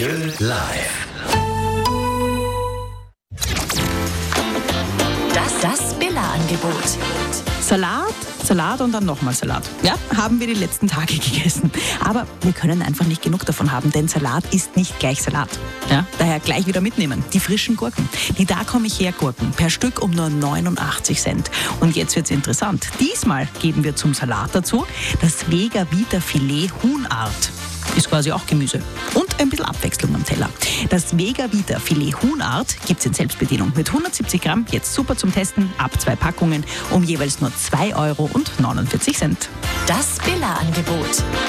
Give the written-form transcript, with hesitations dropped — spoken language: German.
Live. Das Billa-Angebot. Salat und dann nochmal Salat. Ja, haben wir die letzten Tage gegessen. Aber wir können einfach nicht genug davon haben, denn Salat ist nicht gleich Salat. Ja, daher gleich wieder mitnehmen. Die frischen Gurken. Die Da komm ich her Gurken. Per Stück um nur 89 Cent. Und jetzt wird's interessant. Diesmal geben wir zum Salat dazu das Vega Vita Filet Huhnart. Ist quasi auch Gemüse. Und ein bisschen Abwechslung am Teller. Das Vega Vita Filet Huhnart gibt's in Selbstbedienung mit 170 Gramm. Jetzt super zum Testen. Ab 2 Packungen um jeweils nur 2,49 Euro. Das Billa-Angebot.